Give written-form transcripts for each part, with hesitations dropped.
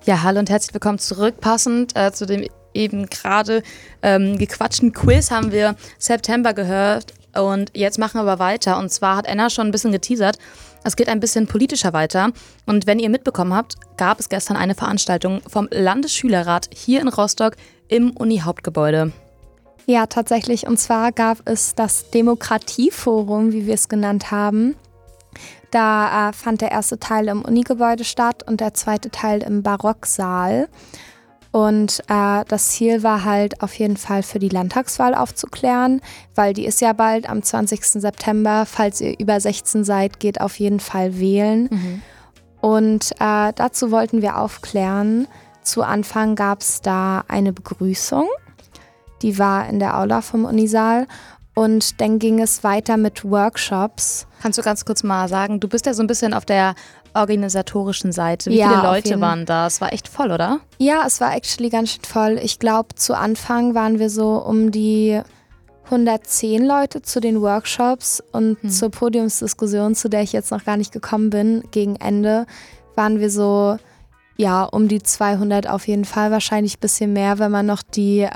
Ja, hallo und herzlich willkommen zurück. Passend zu dem eben gerade gequatschten Quiz haben wir September gehört und jetzt machen wir aber weiter. Und zwar hat Anna schon ein bisschen geteasert, es geht ein bisschen politischer weiter. Und wenn ihr mitbekommen habt, gab es gestern eine Veranstaltung vom Landesschülerrat hier in Rostock im Uni-Hauptgebäude. Ja, tatsächlich. Und zwar gab es das Demokratieforum, wie wir es genannt haben. Da fand der erste Teil im Unigebäude statt und der zweite Teil im Barocksaal. Und das Ziel war halt auf jeden Fall für die Landtagswahl aufzuklären, weil die ist ja bald am 20. September. Falls ihr über 16 seid, geht auf jeden Fall wählen. Mhm. Und dazu wollten wir aufklären. Zu Anfang gab es da eine Begrüßung. Die war in der Aula vom Unisaal. Und dann ging es weiter mit Workshops. Kannst du ganz kurz mal sagen, du bist ja so ein bisschen auf der organisatorischen Seite. Wie viele Leute waren da? Es war echt voll, oder? Ja, es war actually ganz schön voll. Ich glaube, zu Anfang waren wir so um die 110 Leute zu den Workshops und zur Podiumsdiskussion, zu der ich jetzt noch gar nicht gekommen bin, gegen Ende, waren wir so, ja, um die 200 auf jeden Fall. Wahrscheinlich ein bisschen mehr, wenn man noch die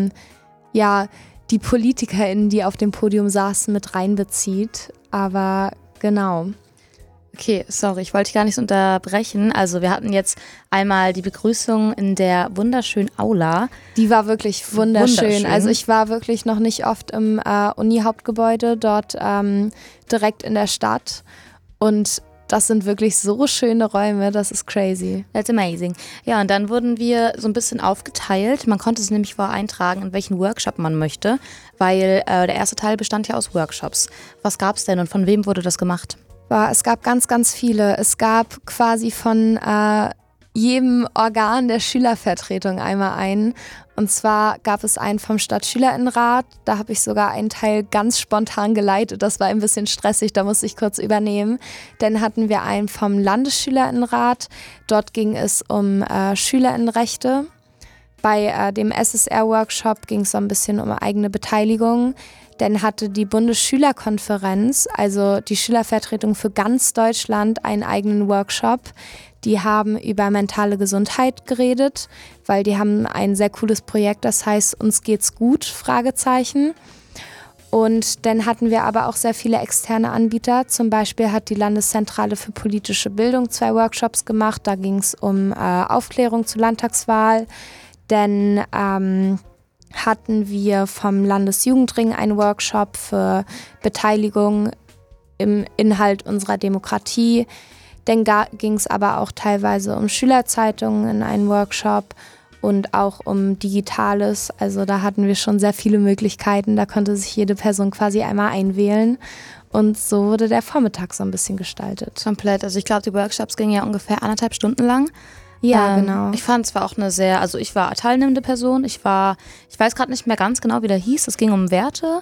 PolitikerInnen, die auf dem Podium saßen, mit reinbezieht. Aber genau. Okay, sorry, ich wollte dich gar nicht unterbrechen. Also wir hatten jetzt einmal die Begrüßung in der wunderschönen Aula. Die war wirklich wunderschön. Also ich war wirklich noch nicht oft im Uni-Hauptgebäude, dort direkt in der Stadt. Und das sind wirklich so schöne Räume, das ist crazy. That's amazing. Ja, und dann wurden wir so ein bisschen aufgeteilt. Man konnte es nämlich vorher eintragen, in welchen Workshop man möchte, weil der erste Teil bestand ja aus Workshops. Was gab es denn und von wem wurde das gemacht? Es gab ganz, ganz viele. Es gab quasi von jedem Organ der Schülervertretung einmal einen. Und zwar gab es einen vom Stadtschülerinnenrat. Da habe ich sogar einen Teil ganz spontan geleitet. Das war ein bisschen stressig, da musste ich kurz übernehmen. Dann hatten wir einen vom Landesschülerinnenrat. Dort ging es um Schülerinnenrechte. Bei dem SSR-Workshop ging es so ein bisschen um eigene Beteiligung. Dann hatte die Bundesschülerkonferenz, also die Schülervertretung für ganz Deutschland, einen eigenen Workshop. Die haben über mentale Gesundheit geredet, weil die haben ein sehr cooles Projekt, das heißt Uns geht's gut, Fragezeichen. Und dann hatten wir aber auch sehr viele externe Anbieter. Zum Beispiel hat die Landeszentrale für politische Bildung 2 Workshops gemacht. Da ging es um Aufklärung zur Landtagswahl. Dann hatten wir vom Landesjugendring einen Workshop für Beteiligung im Inhalt unserer Demokratie. Dann ging es aber auch teilweise um Schülerzeitungen in einem Workshop und auch um Digitales. Also da hatten wir schon sehr viele Möglichkeiten. Da konnte sich jede Person quasi einmal einwählen. Und so wurde der Vormittag so ein bisschen gestaltet. Komplett. Also ich glaube, die Workshops gingen ja ungefähr 1,5 Stunden lang. Ja, genau. Ich fand es war auch ich war teilnehmende Person. Ich weiß gerade nicht mehr ganz genau, wie der hieß. Es ging um Werte.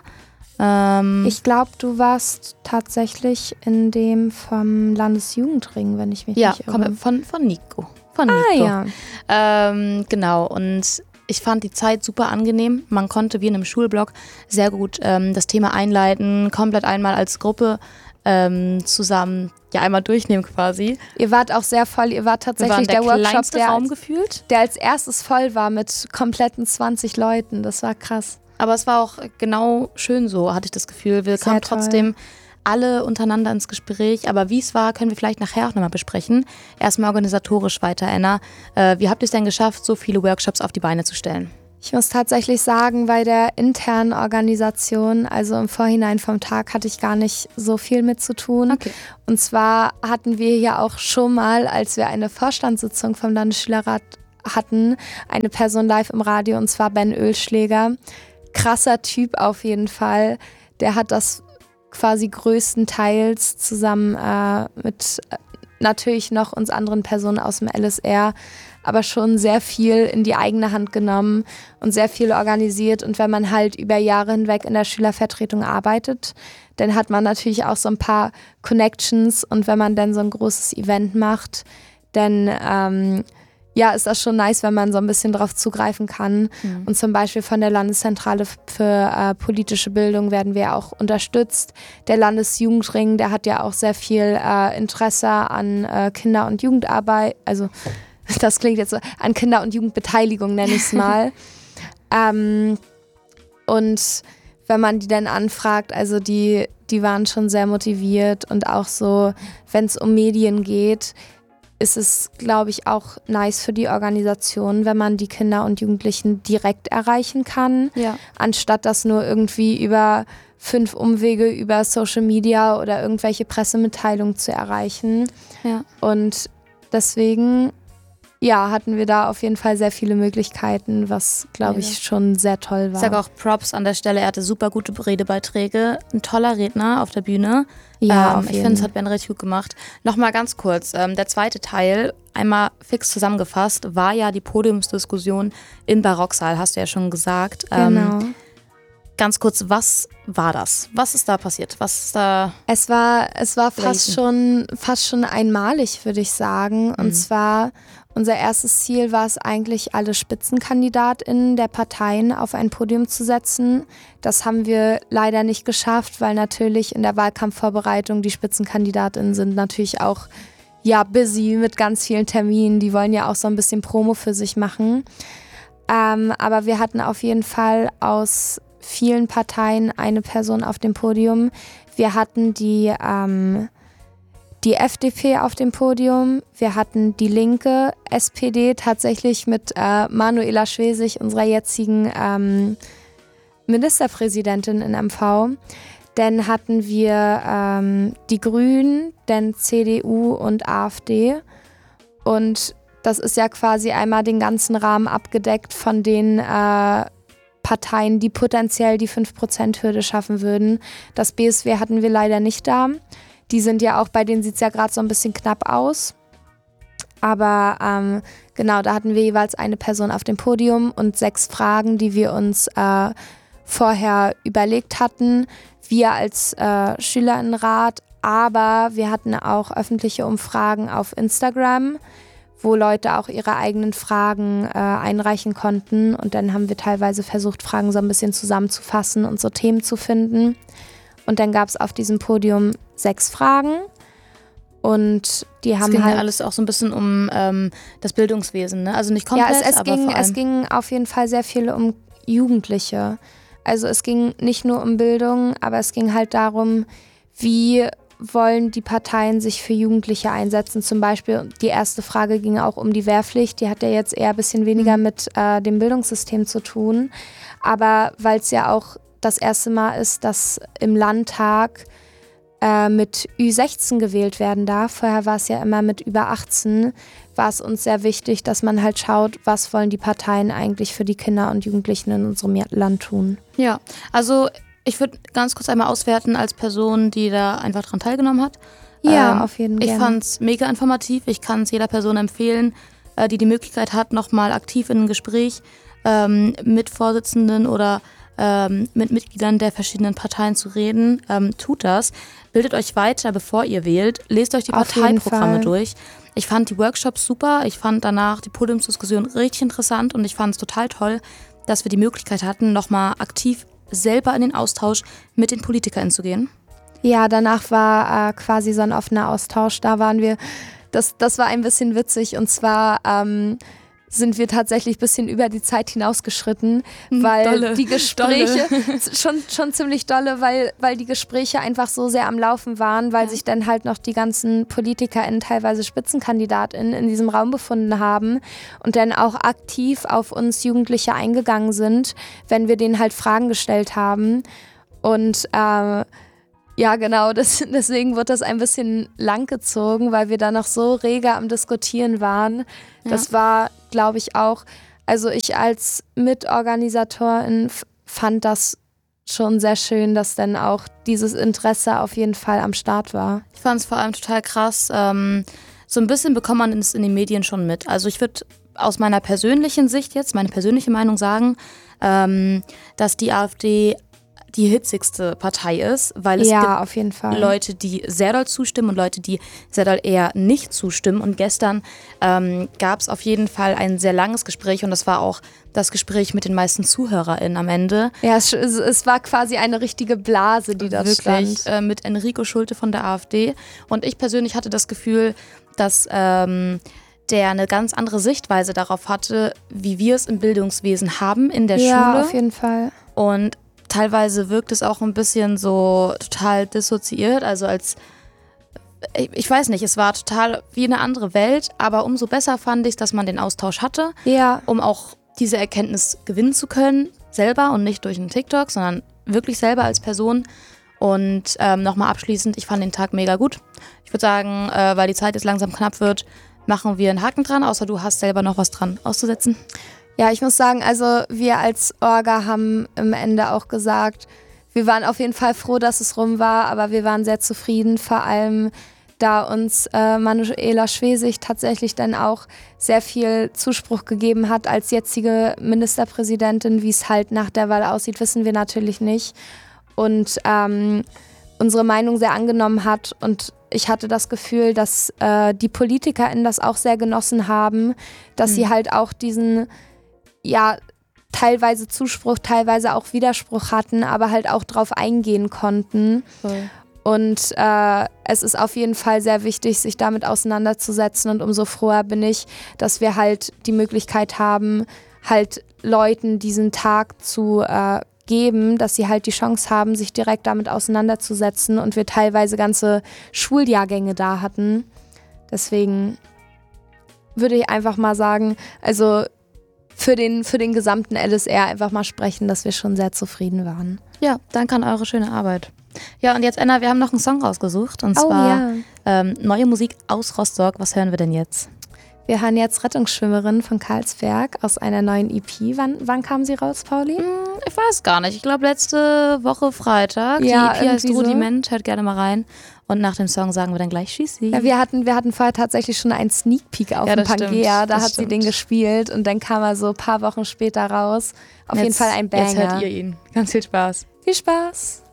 Ich glaube, du warst tatsächlich in dem vom Landesjugendring, wenn ich mich nicht irre. Ja, von Nico. Ja. Genau, und ich fand die Zeit super angenehm. Man konnte wie in einem Schulblock sehr gut das Thema einleiten, komplett einmal als Gruppe zusammen einmal durchnehmen quasi. Ihr wart auch sehr voll, ihr wart tatsächlich der Workshop, der als erstes voll war mit kompletten 20 Leuten. Das war krass. Aber es war auch genau schön so, hatte ich das Gefühl. Wir kamen trotzdem alle untereinander ins Gespräch. Aber wie es war, können wir vielleicht nachher auch nochmal besprechen. Erstmal organisatorisch weiter, Anna. Wie habt ihr es denn geschafft, so viele Workshops auf die Beine zu stellen? Ich muss tatsächlich sagen, bei der internen Organisation, also im Vorhinein vom Tag, hatte ich gar nicht so viel mit zu tun. Okay. Und zwar hatten wir ja auch schon mal, als wir eine Vorstandssitzung vom Landesschülerrat hatten, eine Person live im Radio, und zwar Ben Ölschläger. Krasser Typ auf jeden Fall. Der hat das quasi größtenteils zusammen mit natürlich noch uns anderen Personen aus dem LSR, aber schon sehr viel in die eigene Hand genommen und sehr viel organisiert. Und wenn man halt über Jahre hinweg in der Schülervertretung arbeitet, dann hat man natürlich auch so ein paar Connections. Und wenn man dann so ein großes Event macht, dann ist das schon nice, wenn man so ein bisschen drauf zugreifen kann. Mhm. Und zum Beispiel von der Landeszentrale für politische Bildung werden wir auch unterstützt. Der Landesjugendring, der hat ja auch sehr viel Interesse an Kinder- und Jugendarbeit, also das klingt jetzt so, an Kinder- und Jugendbeteiligung nenne ich es mal. Und wenn man die dann anfragt, also die waren schon sehr motiviert und auch so, wenn es um Medien geht, ist es, glaube ich, auch nice für die Organisation, wenn man die Kinder und Jugendlichen direkt erreichen kann, anstatt das nur irgendwie über 5 Umwege über Social Media oder irgendwelche Pressemitteilungen zu erreichen. Ja. Und deswegen, hatten wir da auf jeden Fall sehr viele Möglichkeiten, was, glaube ich, schon sehr toll war. Ich sage auch Props an der Stelle, er hatte super gute Redebeiträge, ein toller Redner auf der Bühne. Ja, ich finde, es hat Ben richtig gut gemacht. Nochmal ganz kurz, der zweite Teil, einmal fix zusammengefasst, war ja die Podiumsdiskussion im Barocksaal, hast du ja schon gesagt. Genau. Ganz kurz, was war das? Was ist da passiert? Was ist da? Es war fast schon einmalig, würde ich sagen. Und zwar, unser erstes Ziel war es eigentlich, alle SpitzenkandidatInnen der Parteien auf ein Podium zu setzen. Das haben wir leider nicht geschafft, weil natürlich in der Wahlkampfvorbereitung die SpitzenkandidatInnen sind natürlich auch busy mit ganz vielen Terminen. Die wollen ja auch so ein bisschen Promo für sich machen. Aber wir hatten auf jeden Fall aus vielen Parteien eine Person auf dem Podium. Wir hatten die FDP auf dem Podium, wir hatten die Linke, SPD tatsächlich mit Manuela Schwesig, unserer jetzigen Ministerpräsidentin in MV. Dann hatten wir die Grünen, dann CDU und AfD. Und das ist ja quasi einmal den ganzen Rahmen abgedeckt von den Parteien, die potenziell die 5%-Hürde schaffen würden. Das BSW hatten wir leider nicht da. Die sind ja auch, bei denen sieht es ja gerade so ein bisschen knapp aus. Aber genau, da hatten wir jeweils eine Person auf dem Podium und 6 Fragen, die wir uns vorher überlegt hatten. Wir als Schülerinnenrat, aber wir hatten auch öffentliche Umfragen auf Instagram, wo Leute auch ihre eigenen Fragen einreichen konnten. Und dann haben wir teilweise versucht, Fragen so ein bisschen zusammenzufassen und so Themen zu finden. Und dann gab es auf diesem Podium 6 Fragen. Und die haben es ging halt alles auch so ein bisschen um das Bildungswesen, ne? Also nicht komplett, es ging auf jeden Fall sehr viel um Jugendliche. Also es ging nicht nur um Bildung, aber es ging halt darum, wie wollen die Parteien sich für Jugendliche einsetzen. Zum Beispiel, die erste Frage ging auch um die Wehrpflicht. Die hat ja jetzt eher ein bisschen weniger mit dem Bildungssystem zu tun. Aber weil es ja auch das erste Mal ist, dass im Landtag mit Ü16 gewählt werden darf. Vorher war es ja immer mit über 18. War es uns sehr wichtig, dass man halt schaut, was wollen die Parteien eigentlich für die Kinder und Jugendlichen in unserem Land tun. Ja, also ich würde ganz kurz einmal auswerten als Person, die da einfach dran teilgenommen hat. Ja, auf jeden Fall. Ich fand es mega informativ. Ich kann es jeder Person empfehlen, die Möglichkeit hat, nochmal aktiv in ein Gespräch mit Vorsitzenden oder mit Mitgliedern der verschiedenen Parteien zu reden. Tut das. Bildet euch weiter, bevor ihr wählt. Lest euch die Parteiprogramme durch. Ich fand die Workshops super. Ich fand danach die Podiumsdiskussion richtig interessant und ich fand es total toll, dass wir die Möglichkeit hatten, nochmal aktiv selber in den Austausch mit den PolitikerInnen zu gehen. Ja, danach war quasi so ein offener Austausch. Da waren wir, das war ein bisschen witzig und zwar sind wir tatsächlich ein bisschen über die Zeit hinausgeschritten, weil die Gespräche, schon ziemlich dolle, weil die Gespräche einfach so sehr am Laufen waren, weil sich dann halt noch die ganzen PolitikerInnen, teilweise SpitzenkandidatInnen in diesem Raum befunden haben und dann auch aktiv auf uns Jugendliche eingegangen sind, wenn wir denen halt Fragen gestellt haben. Und ja, genau, deswegen wird das ein bisschen langgezogen, weil wir da noch so rege am Diskutieren waren. Ja. Das war, glaube ich, auch, also ich als Mitorganisatorin fand das schon sehr schön, dass dann auch dieses Interesse auf jeden Fall am Start war. Ich fand es vor allem total krass. So ein bisschen bekommt man es in den Medien schon mit. Also ich würde aus meiner persönlichen Sicht jetzt, meine persönliche Meinung sagen, dass die AfD die hitzigste Partei ist, weil es gibt auf jeden Fall Leute, die sehr doll zustimmen und Leute, die sehr doll eher nicht zustimmen. Und gestern gab es auf jeden Fall ein sehr langes Gespräch und das war auch das Gespräch mit den meisten ZuhörerInnen am Ende. Ja, es war quasi eine richtige Blase, die da wirklich stand. Mit Enrico Schulte von der AfD. Und ich persönlich hatte das Gefühl, dass der eine ganz andere Sichtweise darauf hatte, wie wir es im Bildungswesen haben in der Schule. Ja, auf jeden Fall. Und teilweise wirkt es auch ein bisschen so total dissoziiert, also als, ich weiß nicht, es war total wie eine andere Welt, aber umso besser fand ich es, dass man den Austausch hatte, um auch diese Erkenntnis gewinnen zu können, selber und nicht durch einen TikTok, sondern wirklich selber als Person. Und nochmal abschließend, ich fand den Tag mega gut. Ich würde sagen, weil die Zeit jetzt langsam knapp wird, machen wir einen Haken dran, außer du hast selber noch was dran auszusetzen. Ja, ich muss sagen, also wir als Orga haben am Ende auch gesagt, wir waren auf jeden Fall froh, dass es rum war, aber wir waren sehr zufrieden, vor allem da uns Manuela Schwesig tatsächlich dann auch sehr viel Zuspruch gegeben hat als jetzige Ministerpräsidentin. Wie es halt nach der Wahl aussieht, wissen wir natürlich nicht. Und unsere Meinung sehr angenommen hat. Und ich hatte das Gefühl, dass die PolitikerInnen das auch sehr genossen haben, dass sie halt auch diesen, ja, teilweise Zuspruch, teilweise auch Widerspruch hatten, aber halt auch drauf eingehen konnten. Voll. Und es ist auf jeden Fall sehr wichtig, sich damit auseinanderzusetzen. Und umso froher bin ich, dass wir halt die Möglichkeit haben, halt Leuten diesen Tag zu geben, dass sie halt die Chance haben, sich direkt damit auseinanderzusetzen und wir teilweise ganze Schuljahrgänge da hatten. Deswegen würde ich einfach mal sagen, also für den gesamten LSR einfach mal sprechen, dass wir schon sehr zufrieden waren. Ja, danke an eure schöne Arbeit. Ja, und jetzt, Anna, wir haben noch einen Song rausgesucht und zwar neue Musik aus Rostock. Was hören wir denn jetzt? Wir hören jetzt Rettungsschwimmerin von Karlsberg aus einer neuen EP. Wann kam sie raus, Pauli? Ich weiß gar nicht. Ich glaube, letzte Woche Freitag. Ja, die EP heißt irgendwie Rudiment. Hört gerne mal rein. Und nach dem Song sagen wir dann gleich Tschüssi. Ja, wir hatten vorher tatsächlich schon einen Sneak Peek auf dem Pangea. Da hat sie den gespielt und dann kam er so ein paar Wochen später raus. Auf jeden Fall ein Banger. Jetzt hört ihr ihn. Ganz viel Spaß. Viel Spaß.